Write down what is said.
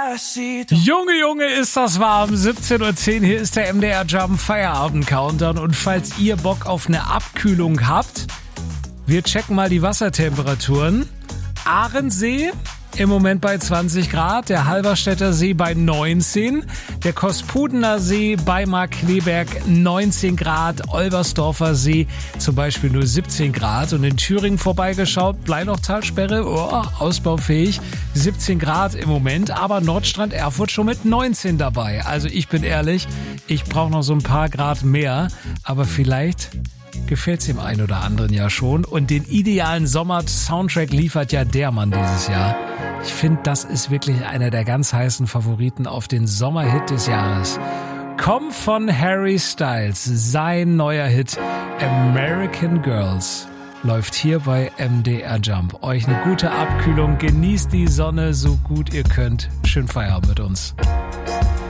Junge, ist das warm. 17:10 Uhr, hier ist der MDR Jump Feierabend Countdown. Und falls ihr Bock auf eine Abkühlung habt, wir checken mal die Wassertemperaturen. Ahrensee im Moment bei 20 Grad, der Halberstädter See bei 19, der Kospudener See bei Markkleeberg 19 Grad, Olbersdorfer See zum Beispiel nur 17 Grad und in Thüringen vorbeigeschaut, Bleilochtalsperre, ausbaufähig, 17 Grad im Moment, aber Nordstrand Erfurt schon mit 19 dabei. Also ich bin ehrlich, ich brauche noch so ein paar Grad mehr, aber vielleicht gefällt's dem einen oder anderen ja schon. Und den idealen Sommer-Soundtrack liefert ja der Mann dieses Jahr. Ich finde, das ist wirklich einer der ganz heißen Favoriten auf den Sommerhit des Jahres. Kommt von Harry Styles, sein neuer Hit American Girls läuft hier bei MDR Jump. Euch eine gute Abkühlung, genießt die Sonne so gut ihr könnt. Schönen Feierabend mit uns.